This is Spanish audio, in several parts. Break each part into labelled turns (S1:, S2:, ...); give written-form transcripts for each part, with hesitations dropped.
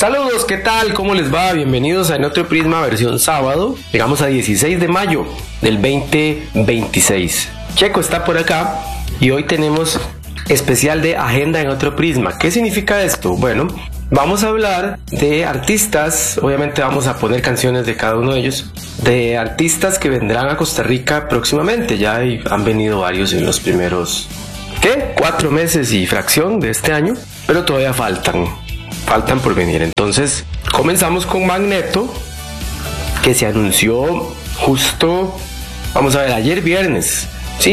S1: Saludos, ¿qué tal? ¿Cómo les va? Bienvenidos a En Otro Prisma versión sábado. Llegamos a 16 de mayo del 2026. Checo está por acá y hoy tenemos especial de Agenda en Otro Prisma. ¿Qué significa esto? Bueno, vamos a hablar de artistas, obviamente vamos a poner canciones de cada uno de ellos, de artistas que vendrán a Costa Rica próximamente. Ya han venido varios en los primeros, 4 meses y fracción de este año, pero todavía faltan por venir. Entonces comenzamos con Magneto, que se anunció justo, vamos a ver, ayer viernes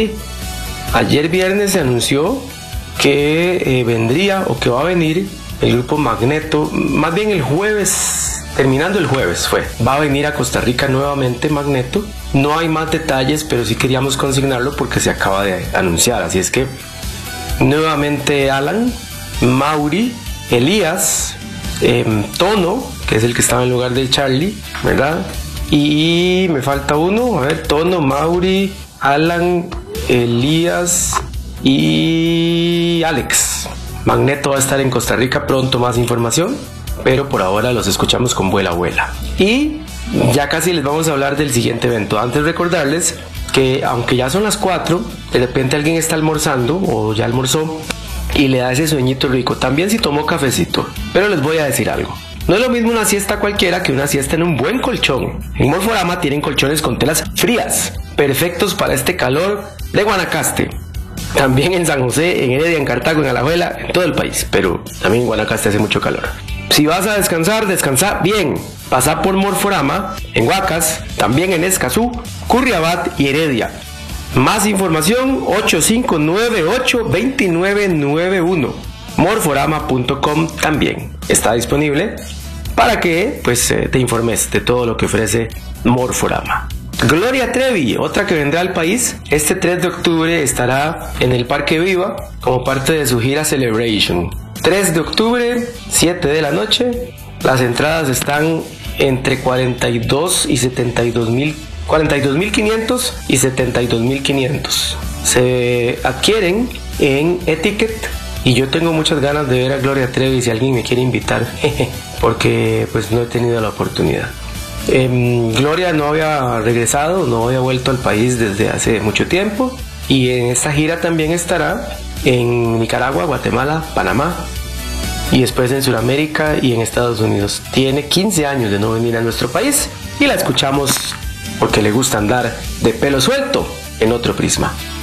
S1: se anunció que vendría o que va a venir el grupo Magneto, más bien el jueves, terminando el jueves va a venir a Costa Rica nuevamente Magneto. No hay más detalles, pero sí queríamos consignarlo porque se acaba de anunciar, así es que nuevamente Alan, Mauri, Elías, Tono, que es el que estaba en lugar de Charlie, ¿verdad? Y me falta uno, a ver, Tono, Mauri, Alan, Elías y Alex. Magneto va a estar en Costa Rica pronto, más información, pero por ahora los escuchamos con Vuela Vuela. Y ya casi les vamos a hablar del siguiente evento. Antes recordarles que aunque ya son las 4, de repente alguien está almorzando o ya almorzó y le da ese sueñito rico, también si tomó cafecito. Pero les voy a decir algo, no es lo mismo una siesta cualquiera que una siesta en un buen colchón. En Morforama tienen colchones con telas frías, perfectos para este calor de Guanacaste. También en San José, en Heredia, en Cartago, en Alajuela, en todo el país, pero también en Guanacaste hace mucho calor. Si vas a descansar, descansa bien. Pasa por Morforama, en Huacas, también en Escazú, Curriabat y Heredia. Más información 8598-2991. Morforama.com también está disponible para que te informes de todo lo que ofrece Morforama. Gloria Trevi, otra que vendrá al país, este 3 de octubre estará en el Parque Viva como parte de su gira Celebration. 3 de octubre, 7 de la noche. Las entradas están entre 42.500 y 72.500. Se adquieren en Etiquet y yo tengo muchas ganas de ver a Gloria Trevi si alguien me quiere invitar, porque pues no he tenido la oportunidad. Gloria no había regresado, no había vuelto al país desde hace mucho tiempo, y en esta gira también estará en Nicaragua, Guatemala, Panamá y después en Sudamérica y en Estados Unidos. Tiene 15 años de no venir a nuestro país y la escuchamos porque le gusta andar de pelo suelto en Otro Prisma.